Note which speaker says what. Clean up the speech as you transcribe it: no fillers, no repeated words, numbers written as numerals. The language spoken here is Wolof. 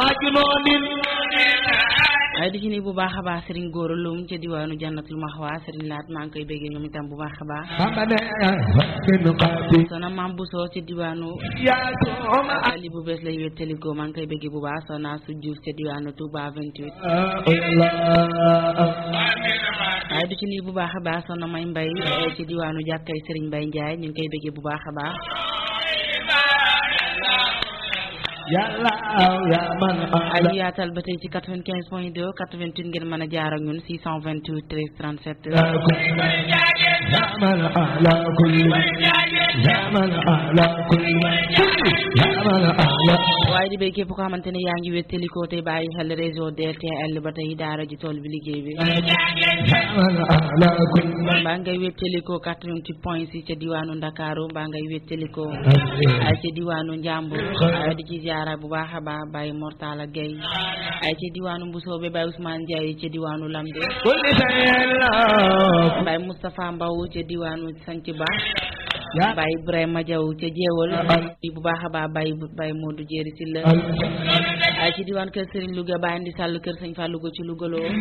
Speaker 1: ay di ci ni bu baax a baax Serigne Gora Loum ca diwaanu Jannatul Mahwa Serigne Laat maa ngi koy béggee ñoom itam bu baax a baax sona Mam Bousso ca diwaanu li bu bees lay wéttalikoo maa ngi koy béggee bu baax sona su Diouf ca diwaanu Touba 28 ay di ci ni bu baax a baax sona May Mbay ca diwaanu jàkkay Serigne Mbay Ndiaye ñu ngi koy béggee bu baax a baax ay yaatal ba tey ci 95.2 88 ngeen mën a jaar ak ñun 628 13 37 waaye di béy képp ko xamante ne yaa ngi wéttalikoo tey bàyyi xel réseau DTL ba tey daara ji tool bi liggéey bi mbaa ngay wéttalikoo 88.6 ca diwaanu Ndakaaru mbaa ngay wéttalikoo ay ca diwaanu Njàmbur ay di ci ziara bu baax a baax Baye Mortala Gueye ay ca diwaanu Mbusoobe Baye Ousmane Ndiaye ca diwaanu Lamde Baye Moustapha Mbaw ca diwaanu Sanc Ba Baye Ibrahima Diaw ca Jeewal bu baax a baax Baye Modou Jéeri Silla ay ci diwaan kër Serigne Louga Baye Andi Sall kër Sëñ Fallou ci Louga loo